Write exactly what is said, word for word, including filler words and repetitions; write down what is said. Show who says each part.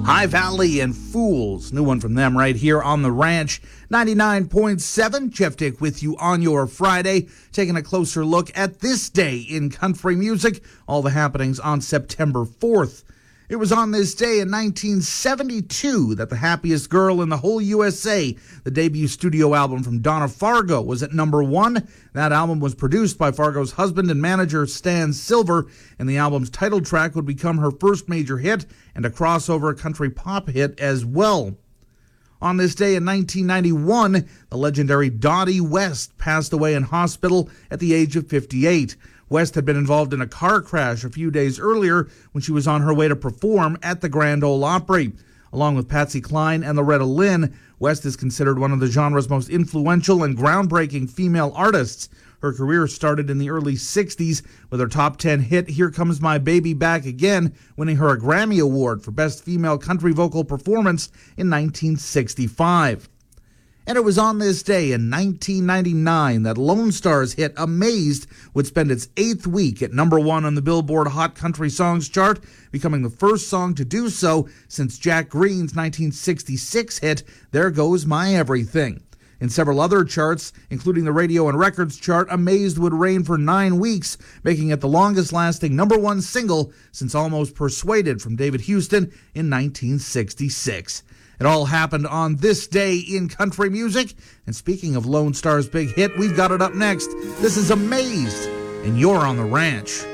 Speaker 1: High Valley and Fools, new one from them right here on the Ranch. ninety-nine point seven, Jeff Dick with you on your Friday, taking a closer look at this day in country music, all the happenings on September fourth. It was on this day in nineteen seventy-two that The Happiest Girl in the Whole U S A, the debut studio album from Donna Fargo, was at number one. That album was produced by Fargo's husband and manager Stan Silver, and the album's title track would become her first major hit and a crossover country pop hit as well. On this day in nineteen ninety-one, the legendary Dottie West passed away in hospital at the age of fifty-eight. West had been involved in a car crash a few days earlier when she was on her way to perform at the Grand Ole Opry. Along with Patsy Cline and Loretta Lynn, West is considered one of the genre's most influential and groundbreaking female artists. Her career started in the early sixties with her top ten hit, Here Comes My Baby Back Again, winning her a Grammy Award for Best Female Country Vocal Performance in nineteen sixty-five. And it was on this day in nineteen ninety-nine that Lone Star's hit Amazed would spend its eighth week at number one on the Billboard Hot Country Songs chart, becoming the first song to do so since Jack Green's nineteen sixty-six hit There Goes My Everything. In several other charts, including the Radio and Records chart, Amazed would reign for nine weeks, making it the longest-lasting number one single since Almost Persuaded from David Houston in nineteen sixty-six. It all happened on this day in country music. And speaking of Lone Star's big hit, we've got it up next. This is Amazed, and you're on the Ranch.